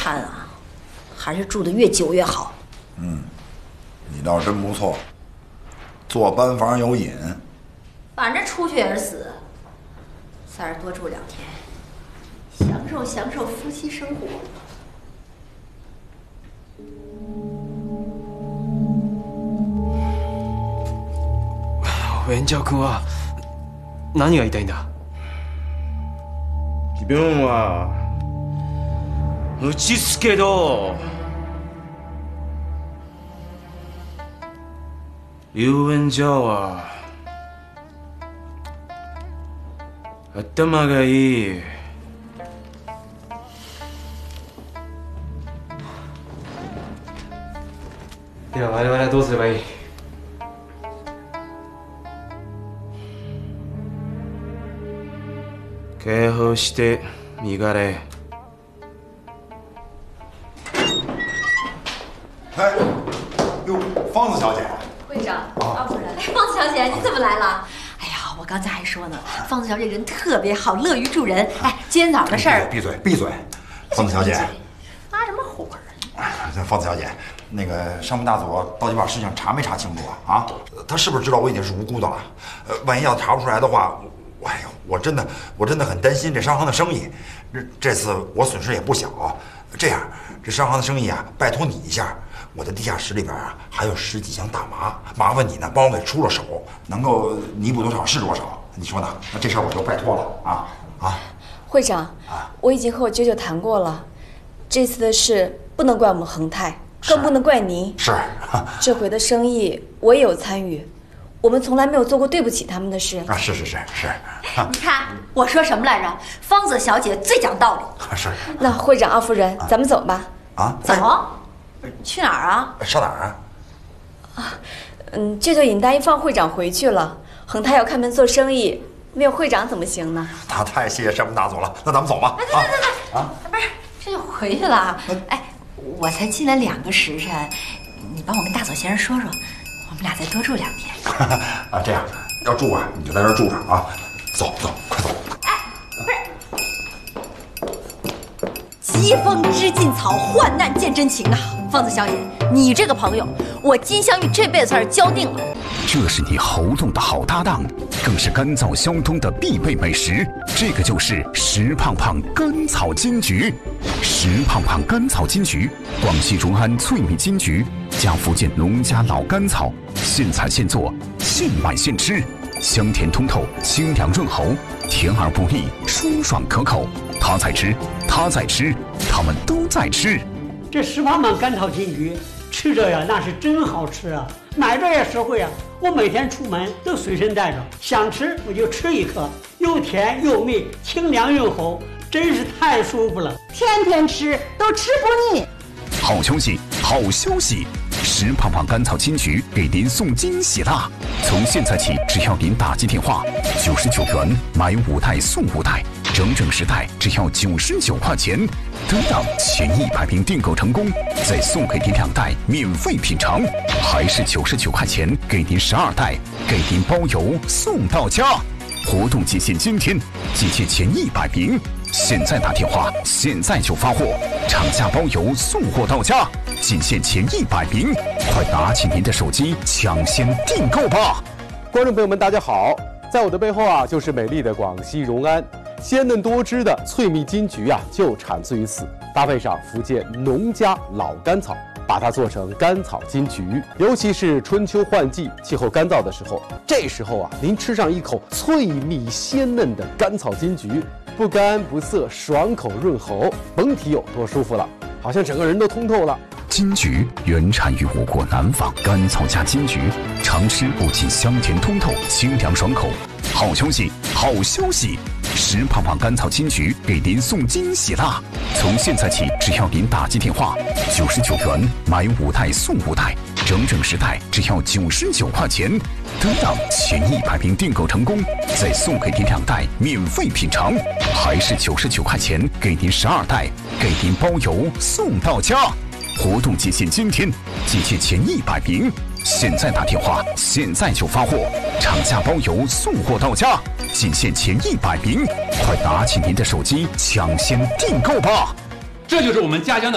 看啊，还是住得越久越好。 你倒真不错，做班房有瘾。 反正出去也是死，在这多住2天，享受夫妻生活。 援交君は何が言いたいんだ。 自分は打ちつけど遊園じゃは頭がいい。 では我々はどうすればいい？ 解放して身柄へ。 哎，哟，方子小姐， 会长，夫人，方子小姐，你怎么来了？哎呀，我刚才还说呢，方子小姐人特别好，乐于助人。哎，今天早上的事儿， 闭嘴，闭嘴，方子小姐， 发什么火啊？ 方子小姐，那个商务大佐到底把事情查没查清楚啊？啊，他是不是知道我已经是无辜的了？万一要查不出来的话，哎呦，我真的很担心这商行的生意。这次我损失也不小。这样，这商行的生意啊，拜托你一下。我的地下室里边啊，还有10几箱大麻，麻烦你呢帮我给出了手，能够弥补多少是多少，你说呢？那这事儿我就拜托了啊！ 会长，我已经和我舅舅谈过了，这次的事不能怪我们恒泰，更不能怪您。 是， 这回的生意我也有参与，我们从来没有做过对不起他们的事。 啊，是。 你看我说什么来着？方子小姐最讲道理。 是。 那会长、奥夫人，咱们走吧。 走。去哪儿啊？ 上哪儿啊？舅舅已经答应放会长回去了。恒泰要开门做生意，没有会长怎么行呢？ 那太谢谢商务大佐了，那咱们走吧。 不是，这就回去了。哎，我才进来2个时辰，你帮我跟大佐先生说说，我们俩再多住2天。 啊，这样要住啊，你就在这儿住着啊。走，快走。 疾风知劲草，患难见真情啊！方子小姐，你这个朋友，我金镶玉这辈子算是交定了。 这是你喉咙的好搭档，更是干燥消冬的必备美食。这个就是石胖胖甘草金桔。石胖胖甘草金桔，广西荣安脆米金桔加福建农家老甘草，现采现做，现买现吃，香甜通透，清凉润喉，甜而不腻，舒爽可口。他在吃，他在吃，他们都在吃。 这石胖胖甘草金桔吃着呀，那是真好吃啊！买着也实惠啊！我每天出门都随身带着，想吃我就吃一颗，又甜又蜜，清凉润喉，真是太舒服了。 天天吃都吃不腻。 好消息，好消息！石胖胖甘草金桔给您送惊喜啦！从现在起，只要您打进电话，99元买5袋送5袋，整10袋只要99块钱。等到前100名订购成功，再送给您2袋免费品尝，还是99块钱给您12袋，给您包邮送到家。活动期限今天，集结前100名。现在打电话，现在就发货，厂家包邮送货到家，仅限前100名，快拿起您的手机抢先订购吧！ 观众朋友们，大家好，在我的背后啊，就是美丽的广西荣安，鲜嫩多汁的脆蜜金桔啊，就产自于此，搭配上福建农家老甘草，把它做成甘草金桔。尤其是春秋换季、气候干燥的时候，这时候啊，您吃上一口脆蜜鲜嫩的甘草金桔，不干不涩，爽口润喉，甭提有多舒服了，好像整个人都通透了。 金桔原产于我国南方，甘草加金桔，常吃不仅香甜通透、清凉爽口。好消息，好消息！石胖胖甘草金桔给您送惊喜啦！从现在起，只要您打进电话，99元买5袋送5袋，整10袋只要99块钱。等到前100名订购成功，再送给您2袋免费品尝，还是99块钱给您12袋，给您包邮送到家。活动期限今天，集结前100名。现在打电话，现在就发货，厂家包邮送货到家，仅限前100名，快拿起您的手机抢先订购吧！ 这就是我们家乡的